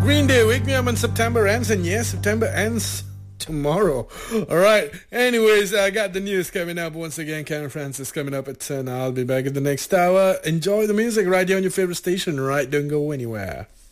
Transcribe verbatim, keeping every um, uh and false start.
Green Day, Wake Me Up When September Ends. And yes, September ends tomorrow. All right. Anyways, I got the news coming up. Once again, Karen Francis coming up at ten. I'll be back at the next hour. Enjoy the music right here on your favorite station. Right, don't go anywhere.